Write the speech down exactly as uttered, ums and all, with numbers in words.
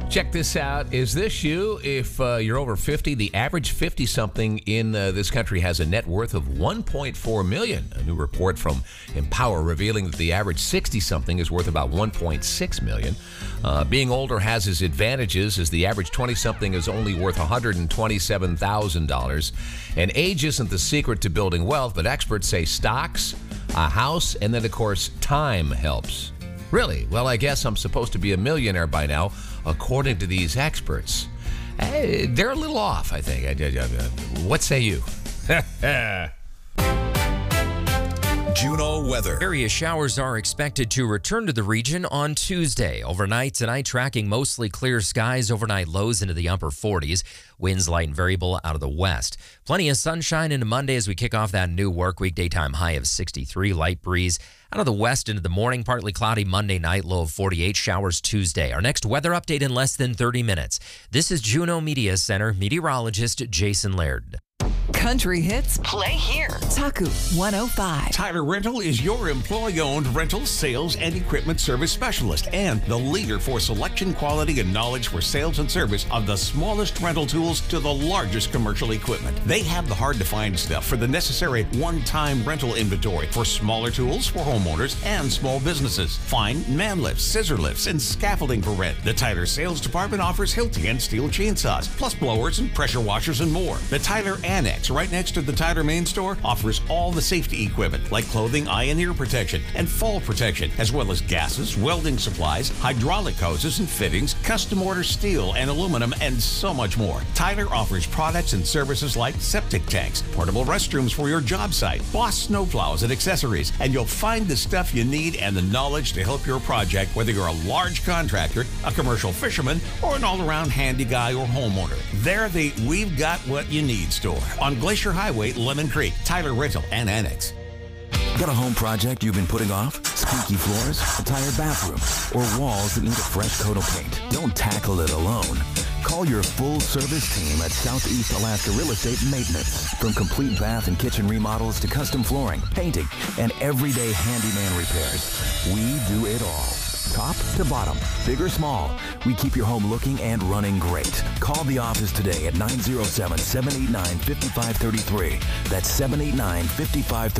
Check this out. Is this you? If uh, you're over fifty, the average fifty-something in uh, this country has a net worth of one point four million dollars. A new report from Empower revealing that the average sixty-something is worth about one point six million dollars. Uh, being older has its advantages, as the average twenty-something is only worth one hundred twenty-seven thousand dollars. And age isn't the secret to building wealth, but experts say stocks, a house, and then, of course, time helps. Really? Well, I guess I'm supposed to be a millionaire by now, according to these experts. Hey, they're a little off, I think. What say you? Juneau weather. Area showers are expected to return to the region on Tuesday. Overnight tonight, tracking mostly clear skies. Overnight lows into the upper forties. Winds light and variable out of the west. Plenty of sunshine into Monday as we kick off that new work week. Daytime high of sixty-three. Light breeze out of the west into the morning. Partly cloudy Monday night. Low of forty-eight. Showers Tuesday. Our next weather update in less than thirty minutes. This is Juneau Media Center meteorologist Jason Laird. Country hits, play here. Taku one oh five. Tyler Rental is your employee-owned rental, sales, and equipment service specialist and the leader for selection, quality, and knowledge for sales and service of the smallest rental tools to the largest commercial equipment. They have the hard-to-find stuff for the necessary one-time rental inventory for smaller tools for homeowners and small businesses. Find man lifts, scissor lifts, and scaffolding for rent. The Tyler sales department offers Hilti and steel chainsaws, plus blowers and pressure washers and more. The Tyler Annex, right next to the Tyler main store, offers all the safety equipment like clothing, eye and ear protection, and fall protection, as well as gases, welding supplies, hydraulic hoses and fittings, custom order steel and aluminum, and so much more. Tyler offers products and services like septic tanks, portable restrooms for your job site, Boss snowplows and accessories, and you'll find the stuff you need and the knowledge to help your project, whether you're a large contractor, a commercial fisherman, or an all-around handy guy or homeowner. They're the We've Got What You Need store on Glacier Highway, Lemon Creek. Tyler Rental and Annex. Got a home project you've been putting off? Squeaky floors, a tired bathroom, or walls that need a fresh coat of paint? Don't tackle it alone. Call your full-service team at Southeast Alaska Real Estate Maintenance. From complete bath and kitchen remodels to custom flooring, painting, and everyday handyman repairs, we do it all. Top to bottom, big or small, we keep your home looking and running great. Call the office today at nine oh seven, seven eight nine, five five three three. That's seven eight nine, five five three three.